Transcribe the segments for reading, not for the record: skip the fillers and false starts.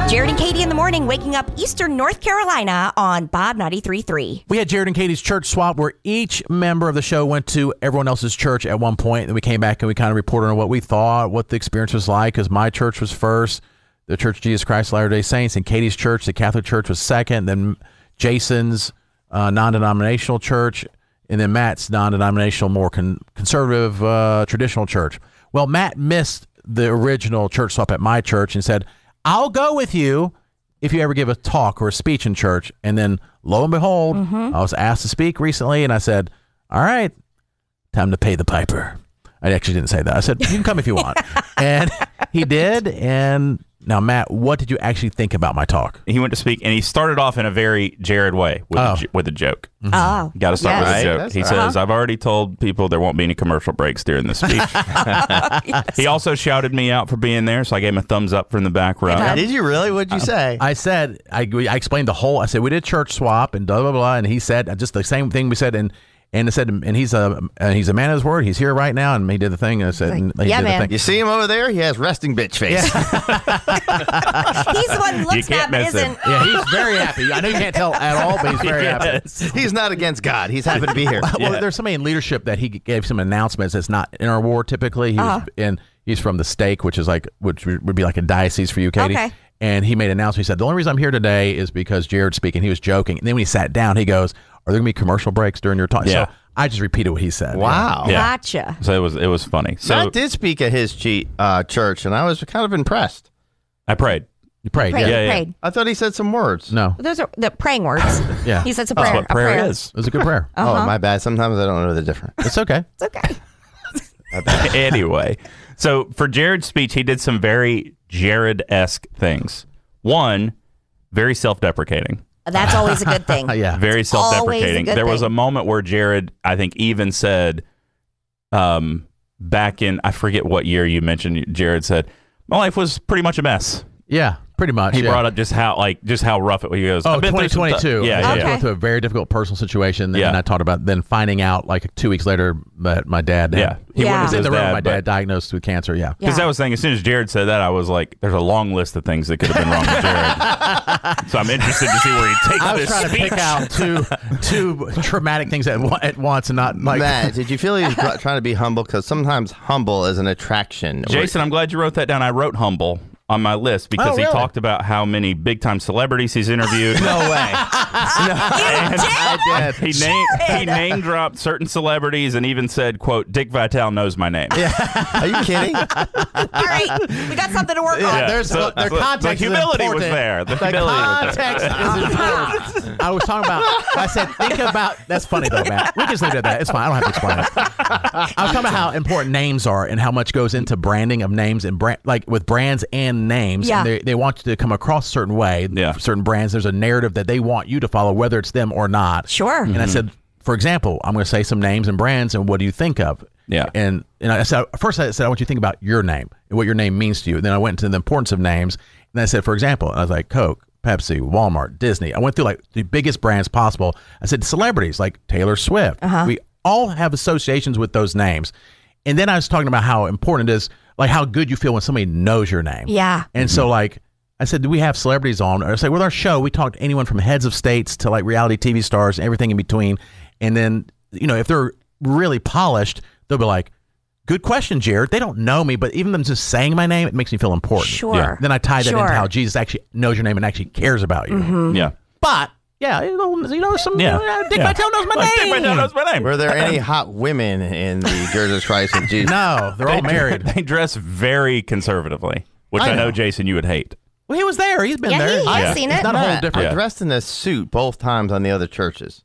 Jared and Katie in the morning, waking up Eastern North Carolina on Bob 93.3. We had Jared and Katie's church swap where each member of the show went to everyone else's church at one point. And we came back and we kind of reported on what we thought, what the experience was like, because my church was first, the Church of Jesus Christ of Latter-day Saints, and Katie's church, the Catholic Church, was second, then Jason's non-denominational church, and then Matt's non-denominational, more conservative, traditional church. Well, Matt missed the original church swap at my church and said, I'll go with you if you ever give a talk or a speech in church. And then lo and behold, I was asked to speak recently, and I said, all right, time to pay the piper. I actually didn't say that. I said, you can come if you want. And he did. And now, Matt, what did you actually think about my talk? He went to speak, and he started off in a very Jared way with a joke. Oh, Got to start with a joke. That's He says, I've already told people there won't be any commercial breaks during this speech. He also shouted me out for being there, so I gave him a thumbs up from the back row. Did you really? What'd you say? I said, I explained the whole, I said, we did church swap and blah, blah, blah. And he said just the same thing we said. And I said, and he's a man of his word. He's here right now. And he did the thing. And I said, and he yeah, did man. the thing. You see him over there? He has resting bitch face. He's the one who looks can't that but miss him. isn't. Yeah, he's very happy. I know you can't tell at all, but he's very happy. Yes. He's not against God. He's happy to be here. Well, there's somebody in leadership that he gave some announcements that's not in our ward typically. He's from the stake, which would be like a diocese for you, Katie. Okay. And he made an announcement. He said, the only reason I'm here today is because Jared's speaking. He was joking. And then when he sat down, he goes, are there going to be commercial breaks during your talk? Yeah. So I just repeated what he said. Wow. Yeah. Gotcha. So it was funny. So Matt did speak at his church, and I was kind of impressed. I prayed. You prayed. Prayed, Yeah. prayed. I thought he said some words. No. Those are the praying words. Yeah. He said it's a That's prayer. what prayer is. It was a good prayer. Oh, my bad. Sometimes I don't know the difference. It's okay. It's okay. Anyway, so for Jared's speech, he did some very Jared-esque things. One, very self-deprecating. That's always a good thing. Yeah. Very self-deprecating. Always a good There was a thing. moment where Jared, I think, even said, back in, I forget what year you mentioned, Jared said, my life was pretty much a mess. Yeah. Pretty much. He brought up just how rough it was. He goes, Oh, I've been through some 2022. Yeah, I yeah, was yeah. going through a very difficult personal situation. Yeah. And I talked about then finding out like 2 weeks later that my dad Yeah. He Yeah. went was to in his the room with dad, my but- dad diagnosed with cancer. Yeah. Because Yeah. I was saying, as soon as Jared said that, I was like, there's a long list of things that could have been wrong with Jared. So I'm interested to see where he takes I was this trying to speech. pick out two traumatic things at once and not like Matt, did you feel he was trying to be humble? Because sometimes humble is an attraction. Jason, I'm glad you wrote that down. I wrote humble on my list because he really? talked about how many big-time celebrities he's interviewed. No way. I did. He name dropped certain celebrities and even said, quote, Dick Vitale knows my name. Are you kidding? All right, we got something to work on. Yeah. There's So- their so context the humility is was important. there. The The humility was there. context is important. I was talking about. I said, think about. That's funny though, Matt. We can just leave it at that. It's fine. I don't have to explain it. I was talking about how important names are and how much goes into branding of names and like with brands and names. Yeah. And they want you to come across a certain way. Yeah. Certain brands. There's a narrative that they want you to follow, whether it's them or not. Sure. And I said, for example, I'm going to say some names and brands, and what do you think of? Yeah. And I said, first I said, I want you to think about your name and what your name means to you. And then I went into the importance of names. And I said, for example, I was like, Coke, Pepsi, Walmart, Disney. I went through like the biggest brands possible. I said, celebrities like Taylor Swift. We all have associations with those names. And then I was talking about how important it is, like how good you feel when somebody knows your name. Yeah. And so like, I said, do we have celebrities on? I said, with our show, we talk to anyone from heads of states to like reality TV stars and everything in between. And then, if they're really polished, they'll be like, good question, Jared. They don't know me, but even them just saying my name, it makes me feel important. Sure. Yeah. Then I tie that Sure. into how Jesus actually knows your name and actually cares about you. Yeah. But, yeah, some Yeah. Dick Yeah. Vitale knows my Like, name. Dick Vitale knows my name. Were there any hot women in the Jesus Christ of Jesus? No, they're all married. They dress very conservatively, which I know, Jason, you would hate. Well, he was there. He's been Yeah, there. I've seen It's it. not a whole Matt, different. I dressed in a suit both times on the other churches.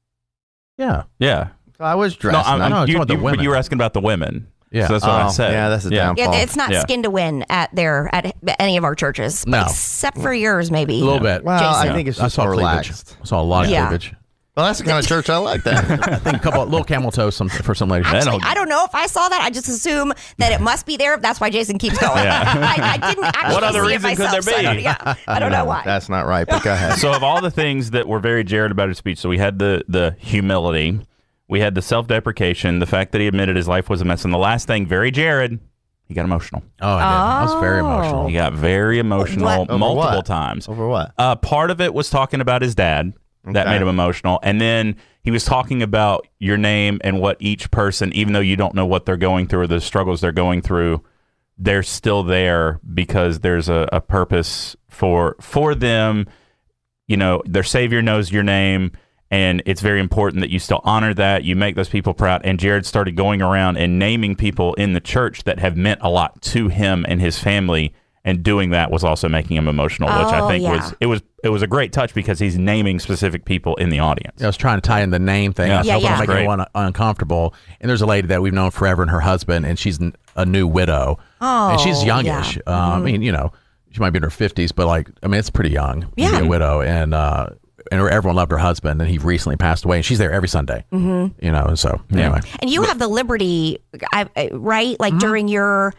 Yeah. Yeah. So I was dressed. No, nice. I'm talking about the but women. you were asking about the women. Yeah. So that's what I said. Yeah, that's a downfall. Yeah, it's not Yeah. skin to win at any of our churches. No. Except for yours, maybe. A little bit. Well, Jason. I think it's I just saw more cleavage. relaxed. I saw a lot of Yeah. cleavage. Well, that's the kind of church I like that. I think a couple little camel toes for some ladies. Actually, I don't know if I saw that. I just assume that it must be there. That's why Jason keeps going. I didn't actually What other see it reason could myself, there so be? I don't know why. That's not right, but go ahead. So of all the things that were very Jared about his speech, so we had the humility, we had the self-deprecation, the fact that he admitted his life was a mess, and the last thing, very Jared, He got emotional. Oh, I did. I was very emotional. He got very emotional What? Over multiple what? times. Over what? Part of it was talking about his dad. That Okay. made him emotional. And then he was talking about your name and what each person, even though you don't know what they're going through or the struggles they're going through, they're still there because there's a purpose for them. You know, their Savior knows your name, and it's very important that you still honor that. You make those people proud. And Jared started going around and naming people in the church that have meant a lot to him and his family. And doing that was also making him emotional, which I think was a great touch because he's naming specific people in the audience. I was trying to tie in the name thing. Yeah. I was hoping to make Great. everyone uncomfortable. And there's a lady that we've known forever and her husband, and she's a new widow. Oh, and she's youngish. yeah. I mean, you know, she might be in her 50s, but like, I mean, it's pretty young to Yeah. be a widow. And everyone loved her husband, and he recently passed away, and she's there every Sunday. Mm-hmm. You know, and so anyway. And you have the liberty, right? Like during your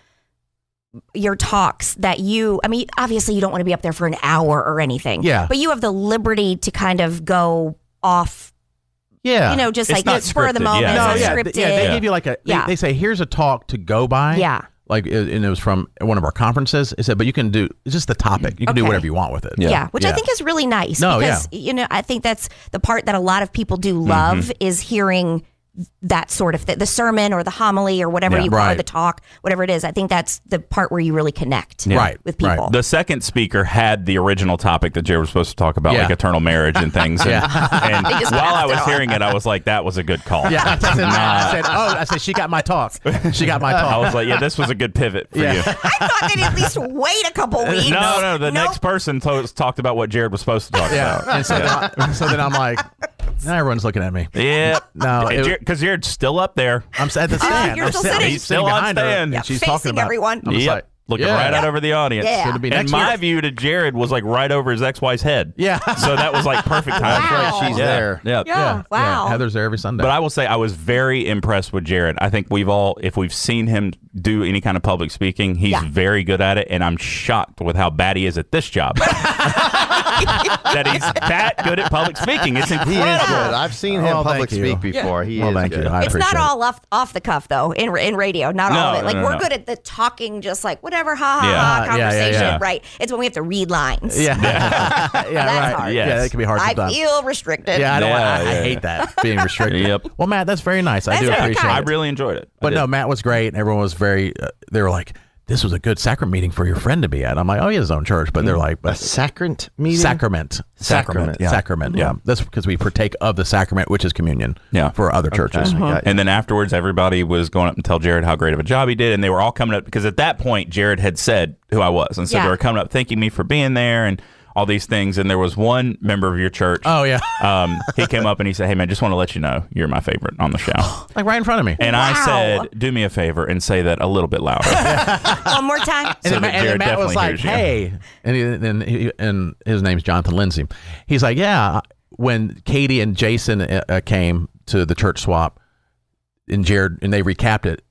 talks that I mean, obviously you don't want to be up there for an hour or anything. Yeah. But you have the liberty to kind of go off, Yeah. you know, just It's like not spur of the scripted, moment. yeah. It's No, not yeah, scripted. they give you like they say, here's a talk to go by. Yeah. Like, and it was from one of our conferences. It said, but you can do, it's just the topic. You can do Okay. whatever you want with it. Yeah, which I think is really nice. No, because, you know, I think that's the part that a lot of people do love is hearing that sort of the sermon or the homily or whatever Yeah. you call it, Right. the talk, whatever it is. I think that's the part where you really connect Right, with people. right. The second speaker had the original topic that Jared was supposed to talk about, Yeah. like eternal marriage and things. And, and They just while I passed was it on. hearing it, I was like, that was a good call. Yeah, I said, she got my talk. She got my I talk. was like, yeah, this was a good pivot for Yeah. you. I thought they'd at least wait a couple weeks. No, the Nope. next person talked about what Jared was supposed to talk Yeah. about. And so then I'm like, now everyone's looking at me. Yeah. No, Because Jared's still up there. I'm at the stand. you're I'm still sitting- sitting. I'm He's still on behind her, stand. and Yeah, she's facing talking about everyone. I'm just Yep. like, Looking yeah. right out over the audience. Yeah. It'll be And next my year. view to Jared was like right over his ex-wife's head. Yeah. So that was like perfect time. Wow. She's Yeah. there. Yeah. Yeah. Wow. Heather's there every Sunday. But I will say I was very impressed with Jared. I think if we've seen him do any kind of public speaking, he's Yeah. very good at it, and I'm shocked with how bad he is at this job. That he's that good at public speaking. It's He incredible. is good. I've seen him Oh, public thank you. speak before. He well, is thank good. you. I It's appreciate not it. all off the cuff though in radio, not all of it. Like No, we're no. good at the talking, just like whatever, ha ha Yeah. ha Yeah, conversation, yeah. right? It's when we have to read lines. Yeah. yeah, That's right. hard. Yes. Yeah, that can be hard I sometimes. feel restricted. Yeah, I don't. I Yeah. hate that being restricted. Yep. Well, Matt, that's very nice. I That's do very appreciate kind. I it. really enjoyed it. But no, Matt was great. Everyone was very. They were like, "This was a good sacrament meeting for your friend to be at." I'm like, "Oh, he has his own church," but they're like, A "But sacrament meeting? sacrament, Sacrament. sacrament." Yeah, that's because we partake of the sacrament, which is communion. Yeah. for other churches. Okay, got you. And then afterwards, everybody was going up and tell Jared how great of a job he did, and they were all coming up because at that point, Jared had said who I was, and so Yeah. they were coming up thanking me for being there and all these things. And there was one member of your church. Oh yeah, He came up and he said, "Hey man, just want to let you know you're my favorite on the show." like right in front of me. And I Wow. said, "Do me a favor and say that a little bit louder." One more time. So then that Matt Jared was definitely like, hears you. "Hey," and his name's Jonathan Lindsay. He's like, "Yeah." When Katie and Jason came to the church swap, and Jared and they recapped it,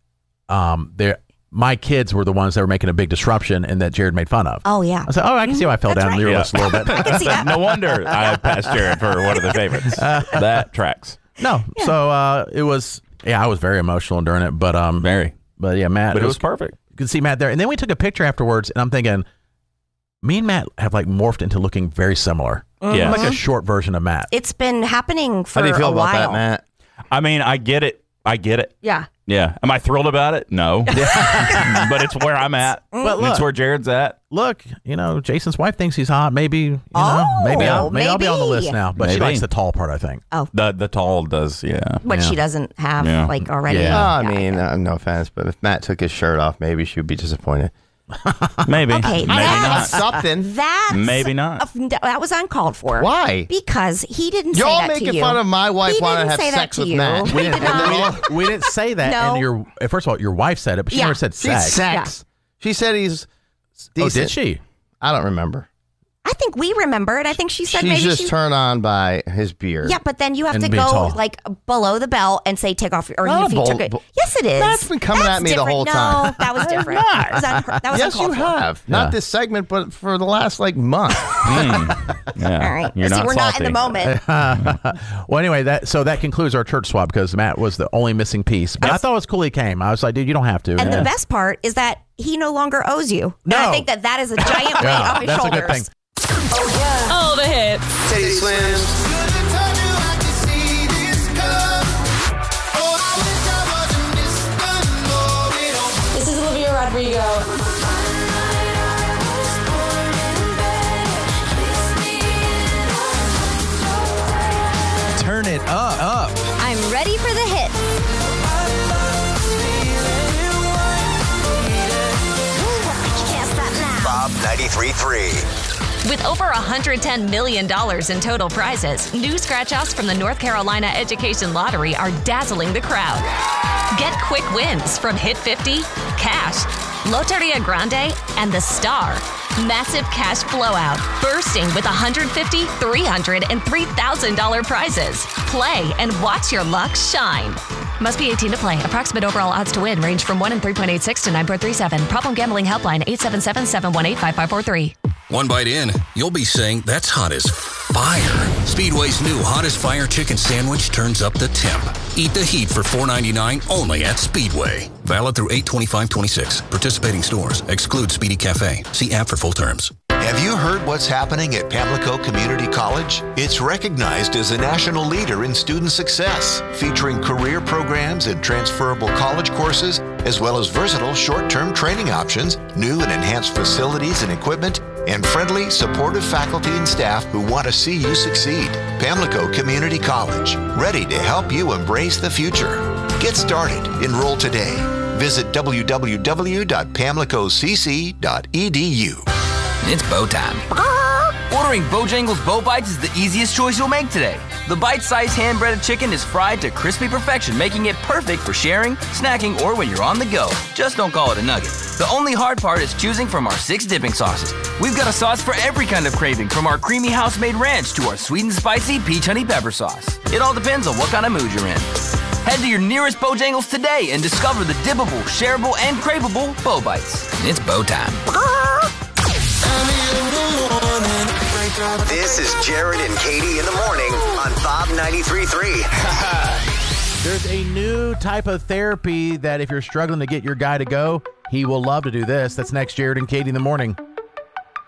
my kids were the ones that were making a big disruption, and that Jared made fun of. Oh yeah. I said, "Oh, I can see why I fell That's down right. your list a little bit." I can see that. No wonder I passed Jared for one of the favorites. That tracks. No, so it was. Yeah, I was very emotional during it, but Very. but yeah, Matt. But it was perfect. You could see Matt there, and then we took a picture afterwards, and I'm thinking, me and Matt have like morphed into looking very similar. Yeah. I'm like a short version of Matt. It's been happening for How do you feel a about while. that, Matt? I mean, I get it. Yeah. Yeah. Am I thrilled about it? No. But it's where I'm at. But And it's look, where Jared's at. look, Jason's wife thinks he's hot. Maybe, Oh, maybe I'll be on the maybe. list now. But she Maybe. likes the tall part, I think. The tall does, yeah. What Yeah. she doesn't have Yeah. like already. Yeah. I mean, no offense, but if Matt took his shirt off, maybe she would be disappointed. Maybe. Okay, Maybe that's- not. Something. That's Maybe not. That was uncalled for. Why? Because he didn't say Y'all that to making you. fun of my wife He wanting to didn't have say that sex to with you. Matt. We did not. We didn't say that. No. And first of all, your wife said it, but she Yeah. never said She's sex. sex. She said he's Oh, decent. did she? I don't remember. I think think we remembered. I think she said She's maybe just turned on by his beard. Yeah, but then you have And to being go tall. like below the belt and say take off or Not you a feature. bold- Yes, it is. That's been coming at me the different. whole No, time. that was different. not. That was Yes, you uncalled for. have. Not Yeah. this segment, but for the last month. Yeah. All right. You're See, not we're not in the salty. moment. Well, anyway, that concludes our church swap because Matt was the only missing piece. But I thought it was cool he came. I was like, dude, you don't have to. And the best part is that he no longer owes you. No. And I think that is a giant weight Yeah, off his that's a shoulders. good thing. All the hits. Teddy Swims. This is Olivia Rodrigo. Turn it up. I'm ready for the hit. Can't stop now. Bob 93.3. With over $110 million in total prizes, new scratch-offs from the North Carolina Education Lottery are dazzling the crowd. Get quick wins from Hit 50, Cash, Loteria Grande, and The Star. Massive cash blowout, bursting with $150, $300, and $3,000 prizes. Play and watch your luck shine. Must be 18 to play. Approximate overall odds to win range from 1 in 3.86 to 9.37. Problem gambling helpline 877-718-5543. One bite in, you'll be saying, that's hot as fire. Speedway's new Hottest Fire Chicken Sandwich turns up the temp. Eat the heat for $4.99 only at Speedway. Valid through 8/25/26. Participating stores. Exclude Speedy Cafe. See app for full terms. Have you heard what's happening at Pamlico Community College? It's recognized as a national leader in student success, featuring career programs and transferable college courses, as well as versatile short-term training options, new and enhanced facilities and equipment, and friendly, supportive faculty and staff who want to see you succeed. Pamlico Community College, ready to help you embrace the future. Get started. Enroll today. Visit www.pamlicocc.edu. It's bow time. Ordering Bojangles Bow Bites is the easiest choice you'll make today. The bite-sized hand-breaded chicken is fried to crispy perfection, making it perfect for sharing, snacking, or when you're on the go. Just don't call it a nugget. The only hard part is choosing from our 6 dipping sauces. We've got a sauce for every kind of craving, from our creamy house-made ranch to our sweet and spicy peach honey pepper sauce. It all depends on what kind of mood you're in. Head to your nearest Bojangles today and discover the dippable, shareable, and craveable Bow Bites. It's bow time. This is Jared and Katie in the morning on Bob 93.3. There's a new type of therapy that if you're struggling to get your guy to go, he will love to do this. That's next, Jared and Katie in the morning.